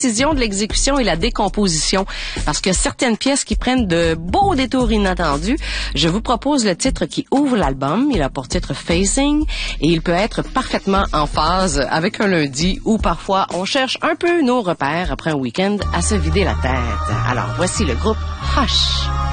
de l'exécution et la décomposition, parce que certaines pièces qui prennent de beaux détours inattendus. Je vous propose le titre qui ouvre l'album. Il a pour titre Facing et il peut être parfaitement en phase avec un lundi où parfois on cherche un peu nos repères après un week-end à se vider la tête. Alors voici le groupe Hush.